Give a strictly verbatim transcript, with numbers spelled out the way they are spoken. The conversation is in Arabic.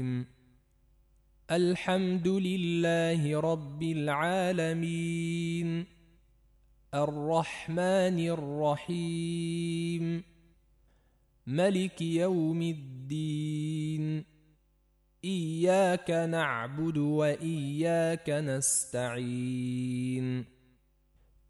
الحمد لله رب العالمين الرحمن الرحيم ملك يوم الدين إياك نعبد وإياك نستعين